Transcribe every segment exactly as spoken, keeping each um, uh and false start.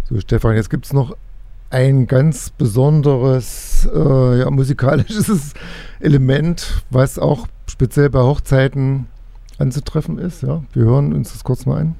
So, Stefan, jetzt gibt es noch ein ganz besonderes äh, ja, musikalisches Element, was auch speziell bei Hochzeiten anzutreffen ist. Ja? Wir hören uns das kurz mal an.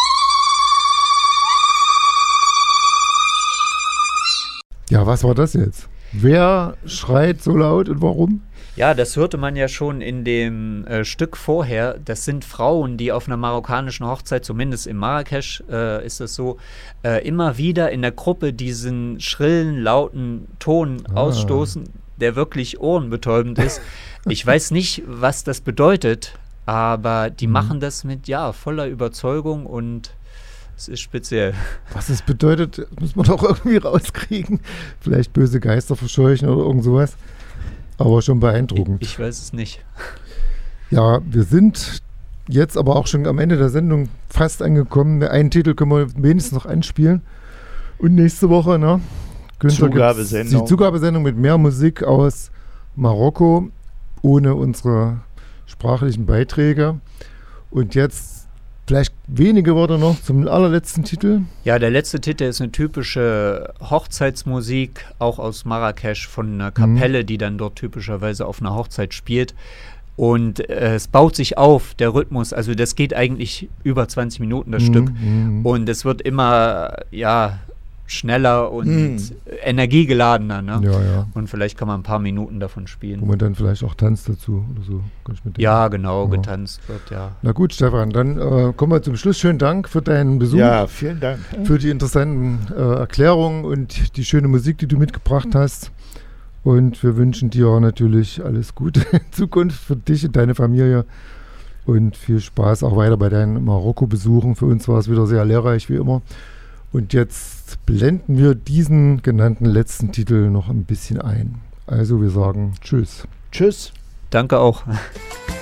Ja, was war das jetzt? Wer schreit so laut und warum? Ja, das hörte man ja schon in dem äh, Stück vorher. Das sind Frauen, die auf einer marokkanischen Hochzeit, zumindest in Marrakesch äh, ist es so, äh, immer wieder in der Gruppe diesen schrillen, lauten Ton ah. ausstoßen, der wirklich ohrenbetäubend ist. Ich weiß nicht, was das bedeutet, aber die mhm. machen das mit, ja, voller Überzeugung und es ist speziell. Was es bedeutet, muss man doch irgendwie rauskriegen. Vielleicht böse Geister verscheuchen oder irgend sowas. Aber schon beeindruckend. Ich, ich weiß es nicht. Ja, wir sind jetzt aber auch schon am Ende der Sendung fast angekommen. Einen Titel können wir wenigstens noch anspielen. Und nächste Woche, ne? Zugabesendung. Die Zugabesendung mit mehr Musik aus Marokko, ohne unsere sprachlichen Beiträge. Und jetzt vielleicht wenige Worte noch zum allerletzten Titel. Ja, der letzte Titel ist eine typische Hochzeitsmusik, auch aus Marrakesch, von einer Kapelle, mhm. die dann dort typischerweise auf einer Hochzeit spielt. Und äh, es baut sich auf, der Rhythmus, also das geht eigentlich über zwanzig Minuten, das mhm. Stück. Mhm. Und es wird immer, ja, schneller und hm. energiegeladener. Ne? Ja, ja. Und vielleicht kann man ein paar Minuten davon spielen. Wo man dann vielleicht auch tanzt dazu oder so. Kann ich mit ja, genau, ja. getanzt wird, ja. Na gut, Stefan, dann äh, kommen wir zum Schluss. Schönen Dank für deinen Besuch. Ja, vielen Dank. Für die interessanten äh, Erklärungen und die schöne Musik, die du mitgebracht hast. Und wir wünschen dir natürlich alles Gute in Zukunft für dich und deine Familie. Und viel Spaß auch weiter bei deinen Marokko-Besuchen. Für uns war es wieder sehr lehrreich, wie immer. Und jetzt blenden wir diesen genannten letzten Titel noch ein bisschen ein. Also wir sagen Tschüss. Tschüss. Danke auch.